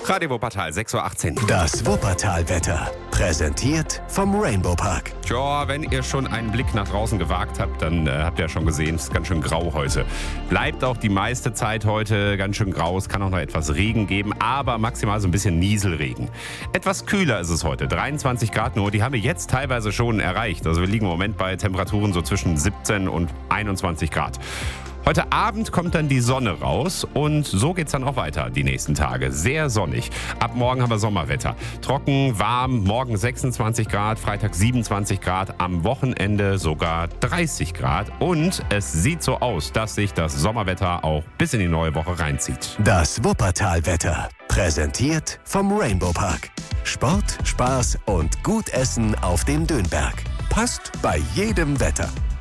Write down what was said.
Radio Wuppertal, 6:18 Uhr. Das Wuppertal-Wetter. Präsentiert vom Rainbow Park. Tja, wenn ihr schon einen Blick nach draußen gewagt habt, dann habt ihr ja schon gesehen, es ist ganz schön grau heute. Bleibt auch die meiste Zeit heute ganz schön grau. Es kann auch noch etwas Regen geben, aber maximal so ein bisschen Nieselregen. Etwas kühler ist es heute, 23 Grad nur. Die haben wir jetzt teilweise schon erreicht. Also wir liegen im Moment bei Temperaturen so zwischen 17 und 21 Grad. Heute Abend kommt dann die Sonne raus und so geht's dann auch weiter die nächsten Tage. Sehr sonnig. Ab morgen haben wir Sommerwetter. Trocken, warm, morgen 26 Grad, Freitag 27 Grad, am Wochenende sogar 30 Grad. Und es sieht so aus, dass sich das Sommerwetter auch bis in die neue Woche reinzieht. Das Wuppertal-Wetter. Präsentiert vom Rainbow Park. Sport, Spaß und gut Essen auf dem Dönberg. Passt bei jedem Wetter.